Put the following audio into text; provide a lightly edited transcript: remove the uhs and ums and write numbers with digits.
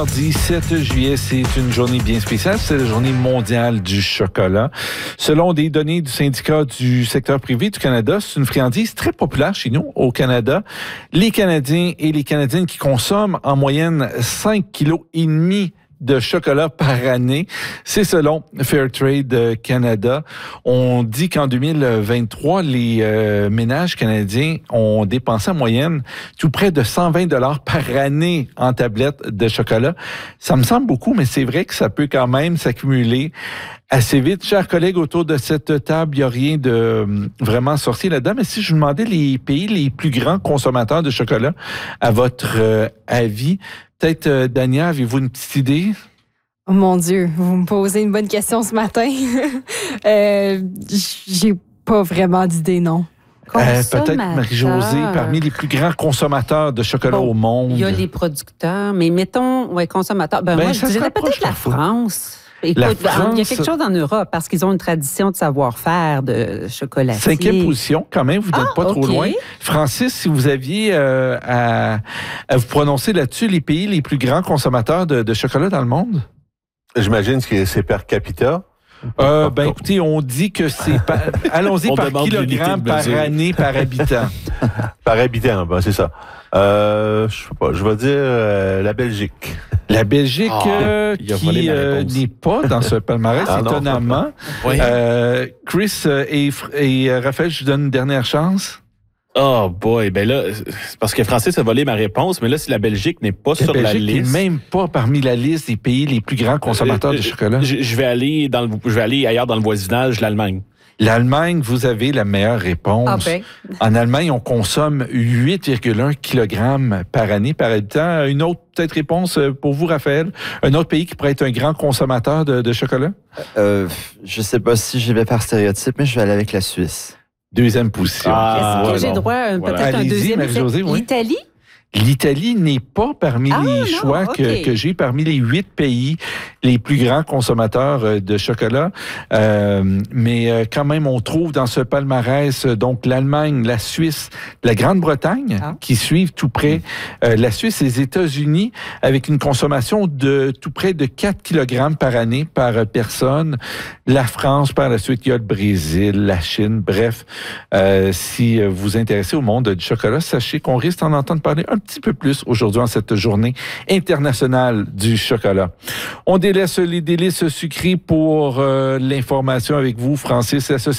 Mardi 7 juillet, c'est une journée bien spéciale. C'est la journée mondiale du chocolat. Selon des données du syndicat du secteur privé du Canada, c'est une friandise très populaire chez nous, au Canada. Les Canadiens et les Canadiennes qui consomment en moyenne 5,5 kg de chocolat par année. C'est selon Fairtrade Canada. On dit qu'en 2023, les ménages canadiens ont dépensé en moyenne tout près de 120 $ par année en tablettes de chocolat. Ça me semble beaucoup, mais c'est vrai que ça peut quand même s'accumuler assez vite. Chers collègues, autour de cette table, il n'y a rien de vraiment sorcier là-dedans. Mais si je vous demandais les pays les plus grands consommateurs de chocolat, à votre avis, peut-être, Dania, avez-vous une petite idée? Oh mon Dieu, vous me posez une bonne question ce matin. J'ai pas vraiment d'idée, non. Peut-être Marie-Josée, parmi les plus grands consommateurs de chocolat au monde. Il y a les producteurs, mais mettons, consommateurs. Moi, je dirais peut-être la France. Écoute, il y a quelque chose en Europe parce qu'ils ont une tradition de savoir-faire de chocolatier. 5e position, quand même, vous n'êtes pas trop loin. Francis, si vous aviez à vous prononcer là-dessus, les pays les plus grands consommateurs de chocolat dans le monde? J'imagine que c'est per capita. Écoutez, on dit que c'est allons-y par kilogramme par année par habitant. Par habitant, c'est ça. Je sais pas, je vais dire la Belgique. La Belgique qui n'est pas dans ce palmarès, étonnamment. Oui. Chris et Raphaël, je vous donne une dernière chance. Oh boy, ben là, c'est parce que Francis a volé ma réponse, mais là, si la Belgique n'est pas sur la liste... La Belgique n'est même pas parmi la liste des pays les plus grands consommateurs de chocolat. Je vais aller ailleurs dans le voisinage, l'Allemagne. L'Allemagne, vous avez la meilleure réponse. En Allemagne, on consomme 8,1 kg par année par habitant. Une autre peut-être réponse pour vous, Raphaël? Un autre pays qui pourrait être un grand consommateur de chocolat? Je sais pas si je vais faire stéréotype, mais je vais aller avec la Suisse. 2e position. Est-ce que j'ai droit peut-être un deuxième? L'Italie? L'Italie n'est pas parmi les choix que j'ai, parmi les 8 pays les plus grands consommateurs de chocolat. Mais quand même, on trouve dans ce palmarès donc l'Allemagne, la Suisse, la Grande-Bretagne qui suivent tout près. La Suisse et les États-Unis avec une consommation de tout près de 4 kg par année par personne. La France, par la suite, il y a le Brésil, la Chine. Bref, si vous vous intéressez au monde du chocolat, sachez qu'on risque d'en entendre parler un petit peu plus aujourd'hui en cette journée internationale du chocolat. On délaisse les délices sucrés pour l'information avec vous, Francis.